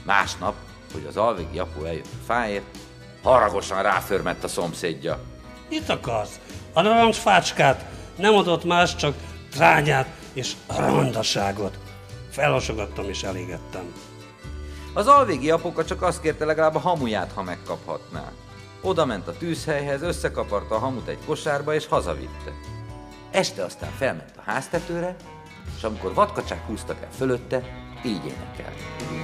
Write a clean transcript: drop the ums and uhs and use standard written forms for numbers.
Másnap, hogy az alvégi apu eljött a fáért, haragosan ráförmett a szomszédja. Mit akarsz? A narancsfácskát nem adott más, csak trányát és rondaságot. Felhasogattam és elégettem. Az alvégi apuka csak azt kérte, legalább a hamuját, ha megkaphatná. Oda ment a tűzhelyhez, összekaparta a hamut egy kosárba és hazavitte. Este aztán felment a háztetőre, és amikor vadkacsák húztak el fölötte, így énekelt.